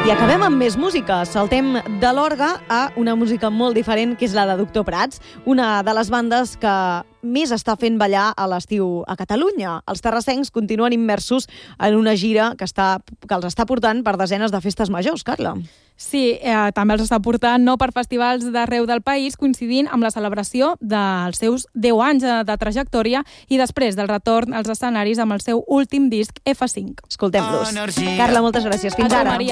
I acabem amb més música. Saltem de l'orgue a una música molt diferent, que és la de Doctor Prats, una de les bandes que més està fent ballar a l'estiu a Catalunya. Els terrassencs continuen immersos en una gira que els està portant per desenes de festes majors, Carla. Sí, també els està portant per festivals d'arreu del país, coincidint amb la celebració dels seus 10 anys de trajectòria i després del retorn als escenaris amb el seu últim disc F5. Escoltem-los. Carla, moltes gràcies. Fins ara.